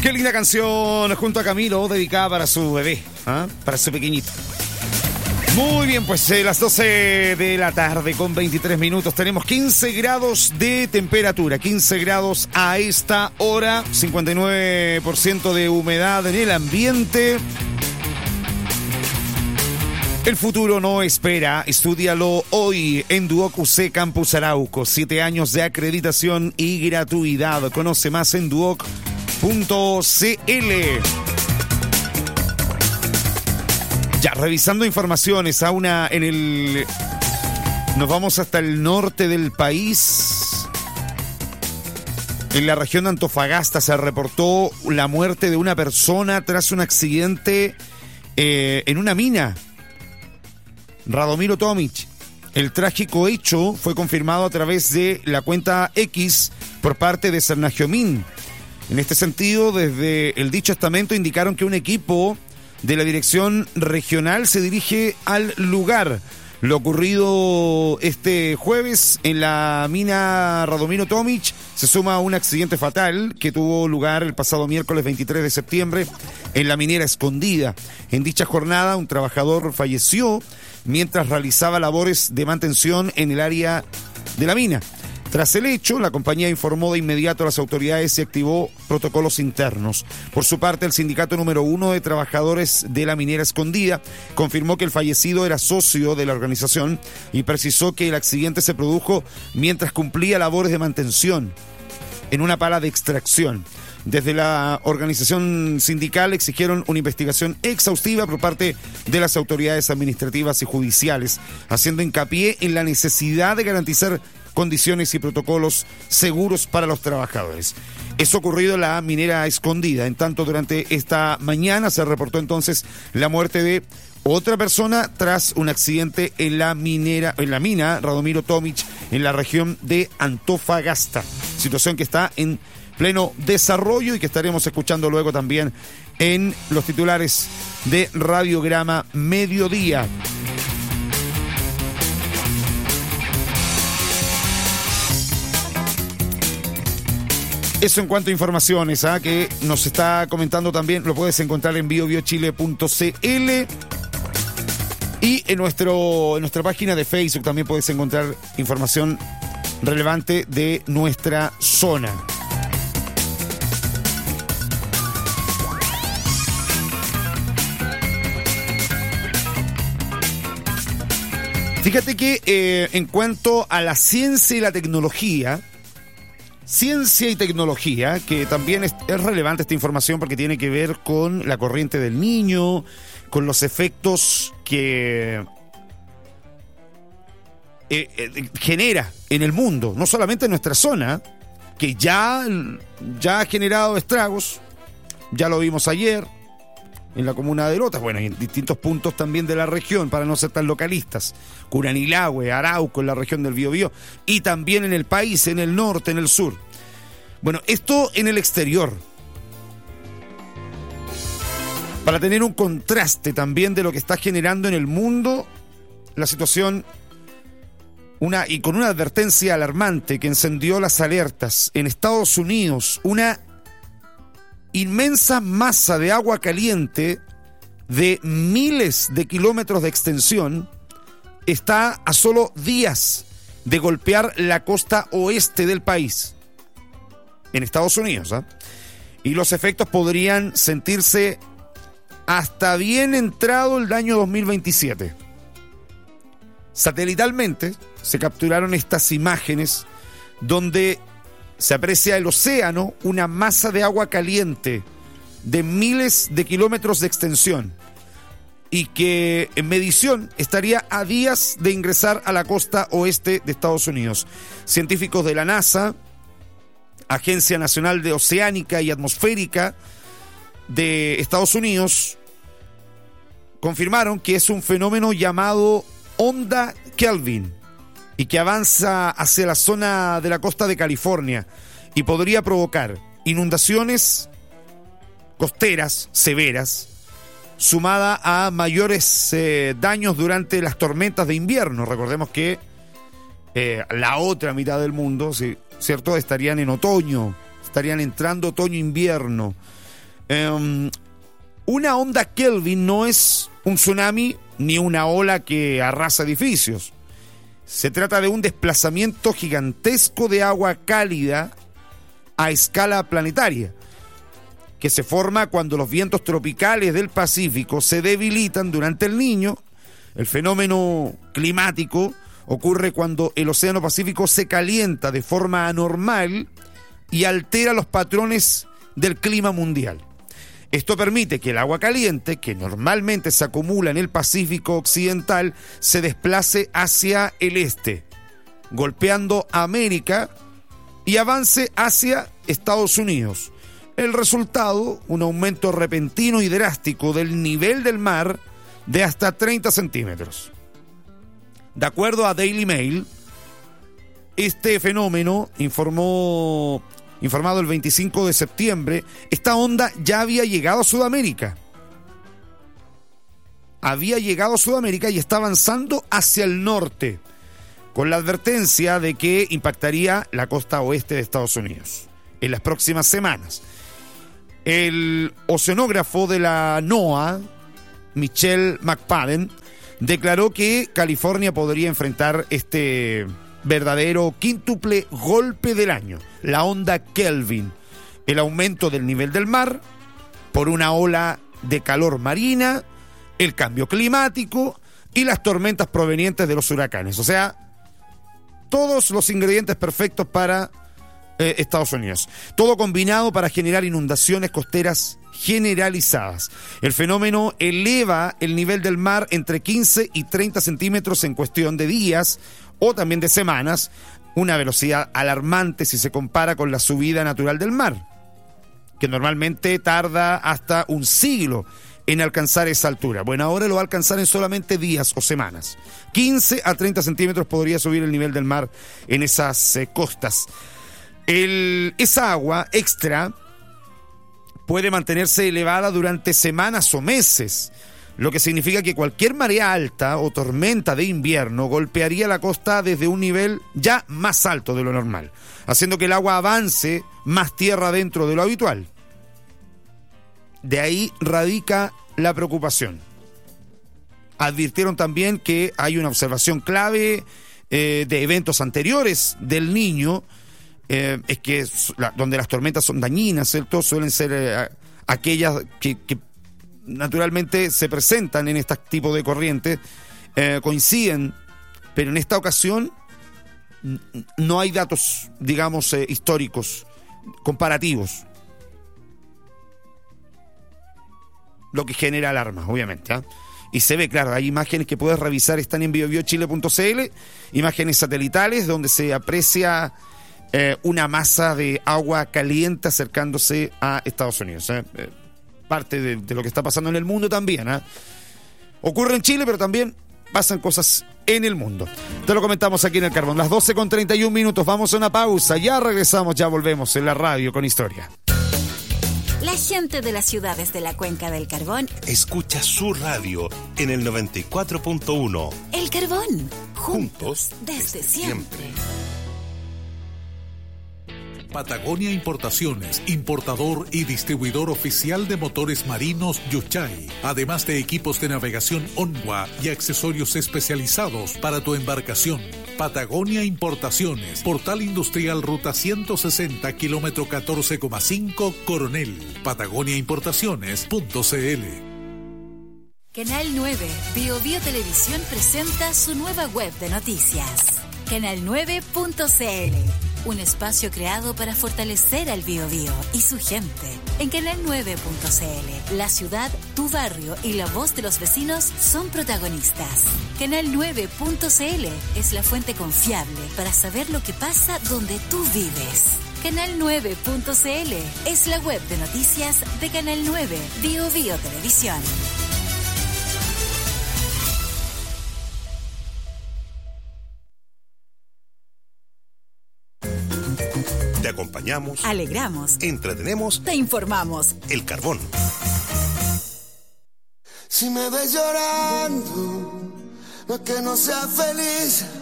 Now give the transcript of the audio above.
Qué linda canción junto a Camilo, dedicada para su bebé, para su pequeñito. Muy bien, pues las 12 de la tarde con 23 minutos. Tenemos 15 grados de temperatura, 15 grados a esta hora, 59% de humedad en el ambiente. El futuro no espera, estúdialo hoy en Duoc UC Campus Arauco. 7 años de acreditación y gratuidad. Conoce más en duoc.cl. Ya, revisando informaciones, nos vamos hasta el norte del país. En la región de Antofagasta se reportó la muerte de una persona tras un accidente en una mina. Radomiro Tomic. El trágico hecho fue confirmado a través de la cuenta X por parte de Cernagiomín. En este sentido, desde el dicho estamento indicaron que un equipo de la dirección regional se dirige al lugar. Lo ocurrido este jueves en la mina Radomiro Tomic se suma a un accidente fatal que tuvo lugar el pasado miércoles 23 de septiembre en la minera Escondida. En dicha jornada, un trabajador falleció mientras realizaba labores de mantención en el área de la mina. Tras el hecho, la compañía informó de inmediato a las autoridades y activó protocolos internos. Por su parte, el sindicato número 1 de trabajadores de la minera Escondida confirmó que el fallecido era socio de la organización y precisó que el accidente se produjo mientras cumplía labores de mantención en una pala de extracción. Desde la organización sindical exigieron una investigación exhaustiva por parte de las autoridades administrativas y judiciales, haciendo hincapié en la necesidad de garantizar condiciones y protocolos seguros para los trabajadores. Eso ocurrido en la minera Escondida. En tanto, durante esta mañana se reportó entonces la muerte de otra persona tras un accidente en la mina Radomiro Tomic en la región de Antofagasta. Situación que está en pleno desarrollo y que estaremos escuchando luego también en los titulares de Radiograma Mediodía. Eso en cuanto a informaciones, que nos está comentando también, lo puedes encontrar en biobiochile.cl y en nuestra página de Facebook también puedes encontrar información relevante de nuestra zona. Fíjate que en cuanto a la ciencia y la tecnología, que también es relevante esta información porque tiene que ver con la corriente del niño, con los efectos que genera en el mundo, no solamente en nuestra zona, que ya ha generado estragos, ya lo vimos ayer en la comuna de Lota, bueno, y en distintos puntos también de la región, para no ser tan localistas, Curanilahue, Arauco, en la región del Biobío, y también en el país, en el norte, en el sur. Bueno, esto en el exterior, para tener un contraste también de lo que está generando en el mundo la situación, y con una advertencia alarmante que encendió las alertas. En Estados Unidos, una inmensa masa de agua caliente de miles de kilómetros de extensión está a solo días de golpear la costa oeste del país, en Estados Unidos, y los efectos podrían sentirse hasta bien entrado el año 2027. Satelitalmente se capturaron estas imágenes donde se aprecia el océano, una masa de agua caliente de miles de kilómetros de extensión y que en medición estaría a días de ingresar a la costa oeste de Estados Unidos. Científicos de la NASA, Agencia Nacional de Oceánica y Atmosférica de Estados Unidos, confirmaron que es un fenómeno llamado onda Kelvin y que avanza hacia la zona de la costa de California y podría provocar inundaciones costeras severas, sumada a mayores daños durante las tormentas de invierno. Recordemos que la otra mitad del mundo, ¿cierto?, estarían en otoño, estarían entrando otoño-invierno. Una onda Kelvin no es un tsunami ni una ola que arrasa edificios. Se trata de un desplazamiento gigantesco de agua cálida a escala planetaria, que se forma cuando los vientos tropicales del Pacífico se debilitan durante el Niño. El fenómeno climático ocurre cuando el Océano Pacífico se calienta de forma anormal y altera los patrones del clima mundial. Esto permite que el agua caliente, que normalmente se acumula en el Pacífico Occidental, se desplace hacia el este, golpeando a América y avance hacia Estados Unidos. El resultado, un aumento repentino y drástico del nivel del mar de hasta 30 centímetros. De acuerdo a Daily Mail, este fenómeno, informado el 25 de septiembre, esta onda ya había llegado a Sudamérica. Había llegado a Sudamérica y está avanzando hacia el norte, con la advertencia de que impactaría la costa oeste de Estados Unidos en las próximas semanas. El oceanógrafo de la NOAA, Michelle McFadden, declaró que California podría enfrentar este verdadero quíntuple golpe del año, la onda Kelvin, el aumento del nivel del mar por una ola de calor marina, el cambio climático y las tormentas provenientes de los huracanes. O sea, todos los ingredientes perfectos para Estados Unidos. Todo combinado para generar inundaciones costeras generalizadas. El fenómeno eleva el nivel del mar entre 15 y 30 centímetros en cuestión de días o también de semanas, una velocidad alarmante si se compara con la subida natural del mar, que normalmente tarda hasta un siglo en alcanzar esa altura. Bueno, ahora lo va a alcanzar en solamente días o semanas. 15 a 30 centímetros podría subir el nivel del mar en esas costas. Esa agua extra puede mantenerse elevada durante semanas o meses, lo que significa que cualquier marea alta o tormenta de invierno golpearía la costa desde un nivel ya más alto de lo normal, haciendo que el agua avance más tierra adentro de lo habitual. De ahí radica la preocupación. Advirtieron también que hay una observación clave de eventos anteriores del Niño, es que donde las tormentas son dañinas, ¿cierto? Suelen ser aquellas que naturalmente se presentan en este tipo de corrientes, coinciden, pero en esta ocasión no hay datos, digamos, históricos, comparativos, lo que genera alarma, obviamente, ¿eh? Y se ve, claro, hay imágenes que puedes revisar, están en biobiochile.cl, imágenes satelitales donde se aprecia una masa de agua caliente acercándose a Estados Unidos, parte de lo que está pasando en el mundo también, ¿eh? Ocurre en Chile, pero también pasan cosas en el mundo. Te lo comentamos aquí en El Carbón. Las 12:31, vamos a una pausa, ya regresamos, ya volvemos en la radio con historia. La gente de las ciudades de la Cuenca del Carbón escucha su radio en el 94.1. El Carbón, juntos desde siempre. Patagonia Importaciones, importador y distribuidor oficial de motores marinos Yuchay, además de equipos de navegación Onwa y accesorios especializados para tu embarcación. Patagonia Importaciones, Portal Industrial Ruta 160, kilómetro 14,5, Coronel. patagoniaimportaciones.cl. Canal 9, BioBio Televisión presenta su nueva web de noticias. Canal9.cl, un espacio creado para fortalecer al BioBio y su gente. En Canal9.cl, la ciudad, tu barrio y la voz de los vecinos son protagonistas. Canal9.cl es la fuente confiable para saber lo que pasa donde tú vives. Canal9.cl es la web de noticias de Canal 9, BioBio Televisión. Te acompañamos, alegramos, entretenemos, te informamos. El Carbón. Si me ves llorando, no es que no sea feliz,